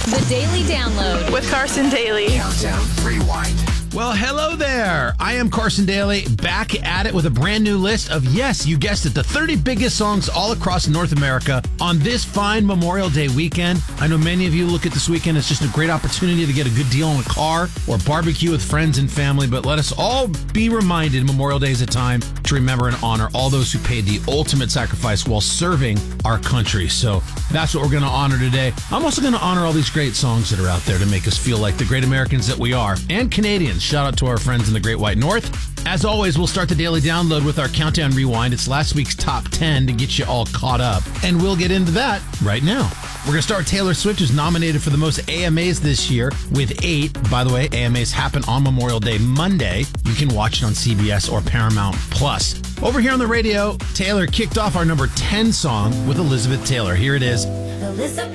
The Daily Download with Carson Daly. Countdown Rewind. Well, hello there. I am Carson Daly, back at it with a brand new list of, yes, you guessed it, the 30 biggest songs all across North America on this fine Memorial Day weekend. I know many of you look at this weekend as just a great opportunity to get a good deal on a car or barbecue with friends and family, but let us all be reminded Memorial Day is a time to remember and honor all those who paid the ultimate sacrifice while serving our country. So that's what we're going to honor today. I'm also going to honor all these great songs that are out there to make us feel like the great Americans that we are, and Canadians. Shout out to our friends in the Great White North. As always, we'll start the Daily Download with our Countdown Rewind. It's last week's top 10 to get you all caught up, and we'll get into that right now. We're going to start with Taylor Swift, who's nominated for the most AMAs this year with 8. By the way, AMAs happen on Memorial Day Monday. You can watch it on CBS or Paramount Plus. Over here on the radio, Taylor kicked off our number 10 song with Elizabeth Taylor. Here it is.